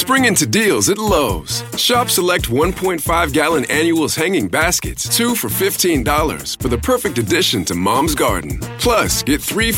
Spring into deals at Lowe's. Shop select 1.5-gallon annuals hanging baskets, 2 for $15 for the perfect addition to Mom's garden. Plus, get 3